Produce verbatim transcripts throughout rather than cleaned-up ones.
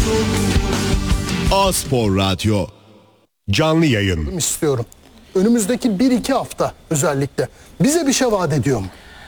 A-Spor Radyo canlı yayın istiyorum. Önümüzdeki bir iki hafta özellikle bize bir şey vaat ediyor mu?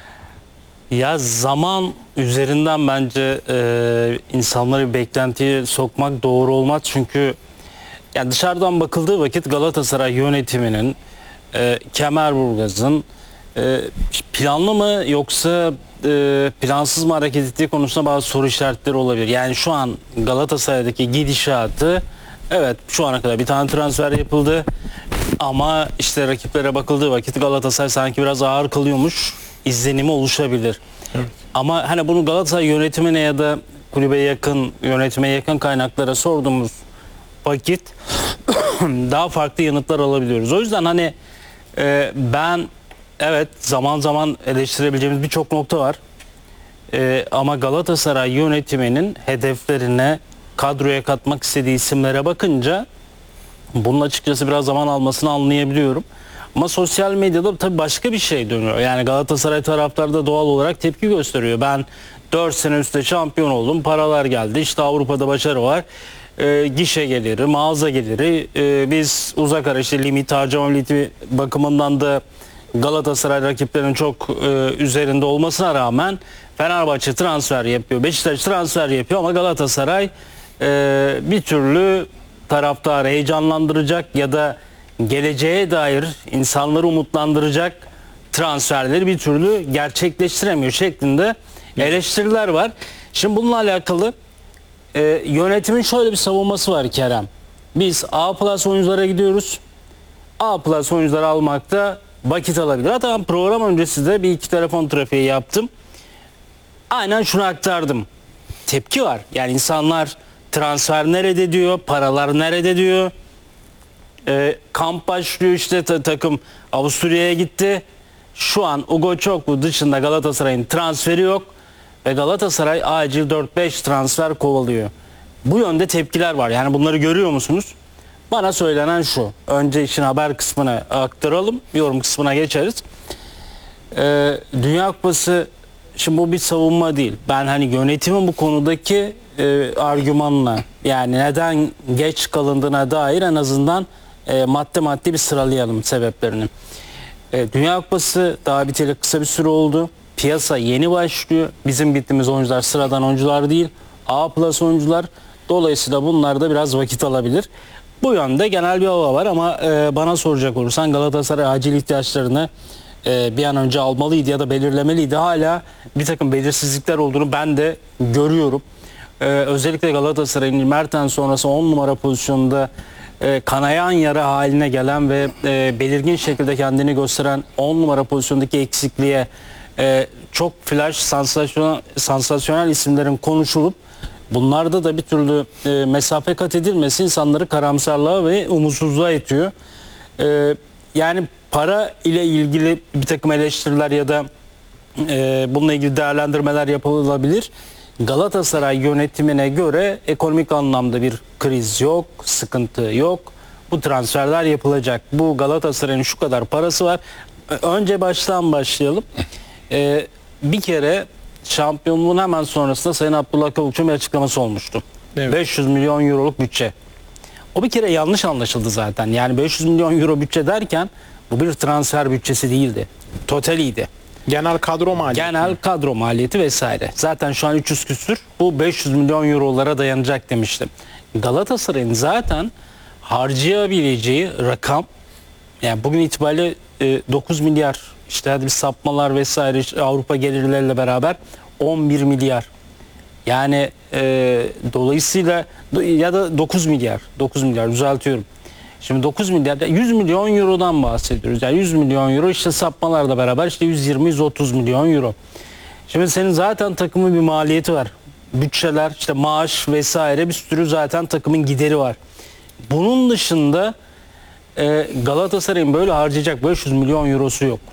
Ya zaman üzerinden bence e, insanları bir beklentiye sokmak doğru olmaz. Çünkü yani dışarıdan bakıldığı vakit Galatasaray yönetiminin, e, Kemerburgaz'ın e, planlı mı yoksa e, plansız mı hareket ettiği konusunda bazı soru işaretleri olabilir. Yani şu an Galatasaray'daki gidişatı, evet şu ana kadar bir tane transfer yapıldı ama işte rakiplere bakıldığı vakit Galatasaray sanki biraz ağır kalıyormuş izlenimi oluşabilir. Evet. Ama hani bunu Galatasaray yönetimine ya da kulübe yakın, yönetime yakın kaynaklara sorduğumuz vakit daha farklı yanıtlar alabiliyoruz. O yüzden hani e, ben evet zaman zaman eleştirebileceğimiz birçok nokta var. E, ama Galatasaray yönetiminin hedeflerine, kadroya katmak istediği isimlere bakınca bunun açıkçası biraz zaman almasını anlayabiliyorum. Ama sosyal medyada tabii başka bir şey dönüyor. Yani Galatasaray taraftarı da doğal olarak tepki gösteriyor. Ben dört sene üstte şampiyon oldum, paralar geldi, işte Avrupa'da başarı var. E, gişe geliri, mağaza geliri, e, biz uzak ara işte limit, harcama limiti bakımından da Galatasaray rakiplerinin çok e, üzerinde olmasına rağmen Fenerbahçe transfer yapıyor, Beşiktaş transfer yapıyor ama Galatasaray e, bir türlü taraftarı heyecanlandıracak ya da geleceğe dair insanları umutlandıracak transferleri bir türlü gerçekleştiremiyor şeklinde eleştiriler var. Şimdi bununla alakalı e, yönetimin şöyle bir savunması var Kerem. Biz A plus oyunculara gidiyoruz. A plus oyuncuları almakta vakit alabilir. Hatta program öncesi de bir iki telefon trafiği yaptım. Aynen şunu aktardım. Tepki var. Yani insanlar transfer nerede diyor, paralar nerede diyor. E, kamp başlıyor işte ta, takım Avusturya'ya gitti. Şu an Ugo Çoklu dışında Galatasaray'ın transferi yok. Ve Galatasaray acil dört beş transfer kovalıyor. Bu yönde tepkiler var. Yani bunları görüyor musunuz? Bana söylenen şu. Önce işin haber kısmına aktaralım. Yorum kısmına geçeriz. Ee, Dünya Kupası, şimdi bu bir savunma değil. Ben hani yönetimin bu konudaki e, argümanla, yani neden geç kalındığına dair en azından e, madde madde bir sıralayalım sebeplerini. E, Dünya Kupası daha biteli kısa bir süre oldu. Piyasa yeni başlıyor. Bizim bittiğimiz oyuncular sıradan oyuncular değil. A plus oyuncular. Dolayısıyla bunlar da biraz vakit alabilir. Bu yönde genel bir hava var ama e, bana soracak olursan Galatasaray acil ihtiyaçlarını e, bir an önce almalıydı ya da belirlemeliydi. Hala bir takım belirsizlikler olduğunu ben de görüyorum. E, özellikle Galatasaray'ın Mertens sonrası on numara pozisyonunda e, kanayan yara haline gelen ve e, belirgin şekilde kendini gösteren on numara pozisyondaki eksikliğe e, çok flash, sansasyonel, sansasyonel isimlerin konuşulup bunlarda da bir türlü e, mesafe kat edilmesi insanları karamsarlığa ve umutsuzluğa itiyor. E, yani para ile ilgili bir takım eleştiriler ya da e, bununla ilgili değerlendirmeler yapılabilir. Galatasaray yönetimine göre ekonomik anlamda bir kriz yok, sıkıntı yok. Bu transferler yapılacak. Bu Galatasaray'ın şu kadar parası var. Önce baştan başlayalım. E, bir kere şampiyonluğun hemen sonrasında Sayın Abdullah Kavukçu'nun bir açıklaması olmuştu. Evet. beş yüz milyon euroluk bütçe. O bir kere yanlış anlaşıldı zaten. Yani beş yüz milyon euro bütçe derken bu bir transfer bütçesi değildi. Totaliydi. Genel kadro maliyeti. Genel kadro maliyeti vesaire. Zaten şu an üç yüz küsür. Bu beş yüz milyon eurolara dayanacak demiştim. Galatasaray'ın zaten harcayabileceği rakam, yani bugün itibariyle e, dokuz milyar, işte hadi bir sapmalar vesaire, işte Avrupa gelirleriyle beraber on bir milyar. Yani e, dolayısıyla ya da dokuz milyar, dokuz milyar düzeltiyorum. Şimdi dokuz milyar, yüz milyon eurodan bahsediyoruz. Yani yüz milyon euro işte sapmalarla beraber işte yüz yirmi yüz otuz milyon euro. Şimdi senin zaten takımın bir maliyeti var. Bütçeler, işte maaş vesaire, bir sürü zaten takımın gideri var. Bunun dışında e, Galatasaray'ın böyle harcayacak beş yüz milyon eurosu yok.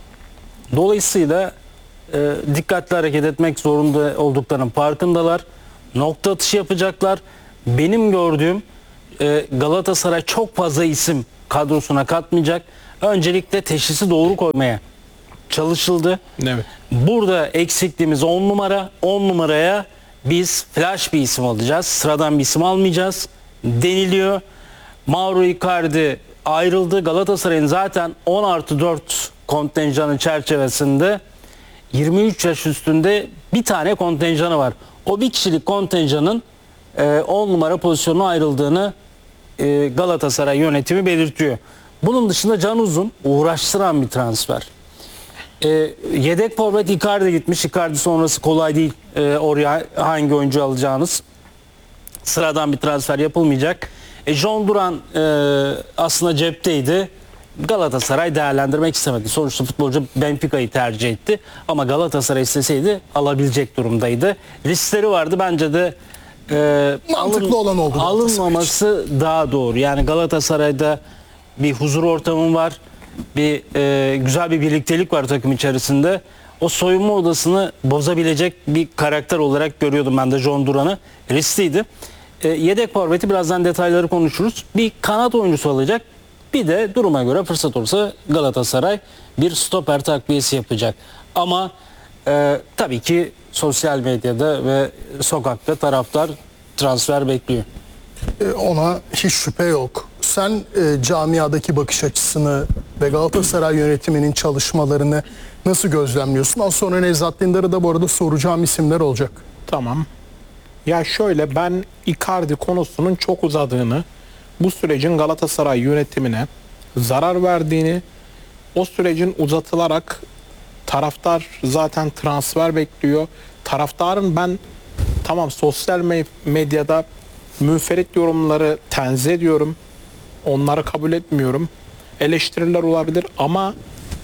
Dolayısıyla e, dikkatli hareket etmek zorunda olduklarının farkındalar. Nokta atışı yapacaklar. Benim gördüğüm e, Galatasaray çok fazla isim kadrosuna katmayacak. Öncelikle teşhisi doğru koymaya çalışıldı. Evet. Burada eksikliğimiz on numara. on numaraya biz flash bir isim alacağız, sıradan bir isim almayacağız deniliyor. Mauro Icardi ayrıldı. Galatasaray'ın zaten on artı dört kontenjanı çerçevesinde yirmi üç yaş üstünde bir tane kontenjanı var. O bir kişilik kontenjanın on numara pozisyonuna ayrıldığını e, Galatasaray yönetimi belirtiyor. Bunun dışında Can Uzun uğraştıran bir transfer. E, yedek forvet Icardi gitmiş. Icardi sonrası kolay değil. E, oraya hangi oyuncu alacağınız. Sıradan bir transfer yapılmayacak. E, John Duran e, aslında cepteydi. Galatasaray değerlendirmek istemedi. Sonuçta futbolcu Benfica'yı tercih etti. Ama Galatasaray isteseydi alabilecek durumdaydı. Riskleri vardı. Bence de e, Mantıklı alın, olan oldu alınmaması daha doğru. Yani Galatasaray'da bir huzur ortamı var. Bir e, güzel bir birliktelik var takım içerisinde. O soyunma odasını bozabilecek bir karakter olarak görüyordum ben de John Duran'ı. Riskliydi. E, yedek forveti birazdan detayları konuşuruz. Bir kanat oyuncusu alacak. Bir de duruma göre fırsat olursa Galatasaray bir stoper takviyesi yapacak. Ama e, tabii ki sosyal medyada ve sokakta taraftar transfer bekliyor. E, Ona hiç şüphe yok. Sen e, camiadaki bakış açısını ve Galatasaray yönetiminin çalışmalarını nasıl gözlemliyorsun? Az sonra Nevzat Dindar'a da bu arada soracağım isimler olacak. Tamam. Ya şöyle, ben Icardi konusunun çok uzadığını, bu sürecin Galatasaray yönetimine zarar verdiğini, o sürecin uzatılarak taraftar zaten transfer bekliyor. Taraftarın, ben tamam sosyal me- medyada münferit yorumları tenzih ediyorum. Onları kabul etmiyorum. Eleştiriler olabilir ama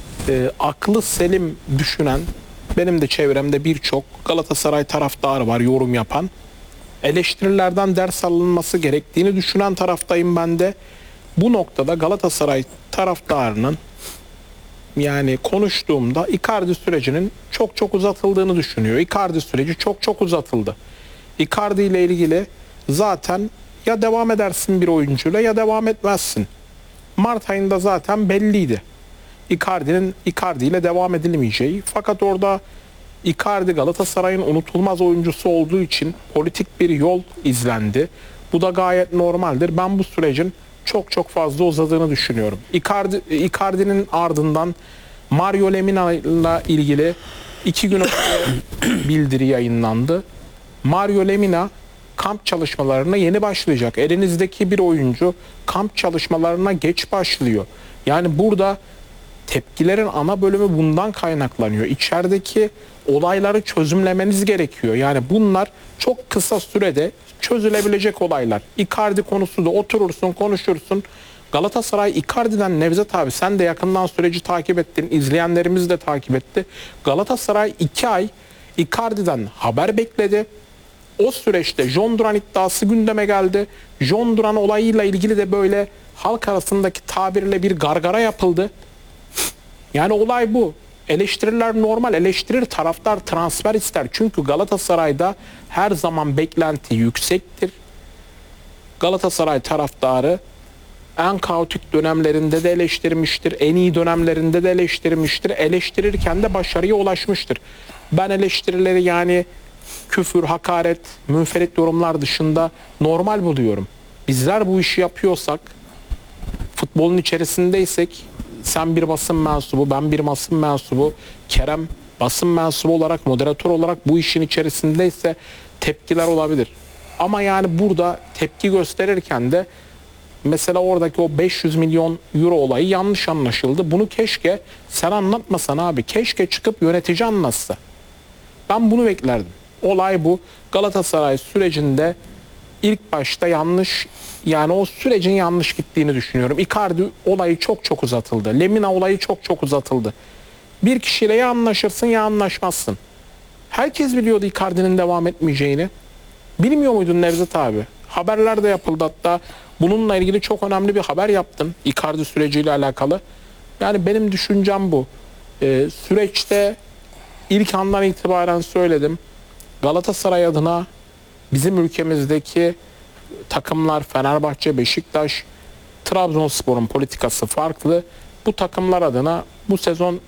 e, aklı selim düşünen, benim de çevremde birçok Galatasaray taraftarı var yorum yapan. Eleştirilerden ders alınması gerektiğini düşünen taraftayım ben de. Bu noktada Galatasaray taraftarının, yani konuştuğumda Icardi sürecinin çok çok uzatıldığını düşünüyor. Icardi süreci çok çok uzatıldı. Icardi ile ilgili zaten ya devam edersin bir oyuncuyla ya devam etmezsin. Mart ayında zaten belliydi. Icardi'nin Icardi ile devam edilmeyeceği. Fakat orada Icardi Galatasaray'ın unutulmaz oyuncusu olduğu için politik bir yol izlendi. Bu da gayet normaldir. Ben bu sürecin çok çok fazla uzadığını düşünüyorum. Icardi, Icardi'nin ardından Mario Lemina ile ilgili iki gün önce bildiri yayınlandı. Mario Lemina kamp çalışmalarına yeni başlayacak. Elinizdeki bir oyuncu kamp çalışmalarına geç başlıyor. Yani burada tepkilerin ana bölümü bundan kaynaklanıyor. İçerideki olayları çözümlemeniz gerekiyor. Yani bunlar çok kısa sürede çözülebilecek olaylar. Icardi konusu da oturursun, konuşursun. Galatasaray Icardi'den, Nevzat abi sen de yakından süreci takip ettin. İzleyenlerimiz de takip etti. Galatasaray iki ay Icardi'den haber bekledi. O süreçte John Duran iddiası gündeme geldi. John Duran olayıyla ilgili de böyle halk arasındaki tabirle bir gargara yapıldı. Yani olay bu. Eleştiriler normal. Eleştirir, taraftar transfer ister. Çünkü Galatasaray'da her zaman beklenti yüksektir. Galatasaray taraftarı en kaotik dönemlerinde de eleştirmiştir. En iyi dönemlerinde de eleştirmiştir. Eleştirirken de başarıya ulaşmıştır. Ben eleştirileri, yani küfür, hakaret, münferit yorumlar dışında normal buluyorum. Bizler bu işi yapıyorsak, futbolun içerisindeysek, sen bir basın mensubu, ben bir basın mensubu, Kerem basın mensubu olarak, moderatör olarak bu işin içerisindeyse tepkiler olabilir. Ama yani burada tepki gösterirken de mesela oradaki o beş yüz milyon euro olayı yanlış anlaşıldı. Bunu keşke sen anlatmasan abi. Keşke çıkıp yönetici anlatsa. Ben bunu beklerdim. Olay bu. Galatasaray sürecinde ilk başta yanlış, yani o sürecin yanlış gittiğini düşünüyorum. Icardi olayı çok çok uzatıldı. Lemina olayı çok çok uzatıldı. Bir kişiyle ya anlaşırsın ya anlaşmazsın. Herkes biliyordu Icardi'nin devam etmeyeceğini. Bilmiyor muydun Nevzat abi? Haberler de yapıldı, hatta bununla ilgili çok önemli bir haber yaptın Icardi süreciyle alakalı. Yani benim düşüncem bu. Ee, süreçte ilk andan itibaren söyledim. Galatasaray adına bizim ülkemizdeki takımlar Fenerbahçe, Beşiktaş, Trabzonspor'un politikası farklı. Bu takımlar adına bu sezon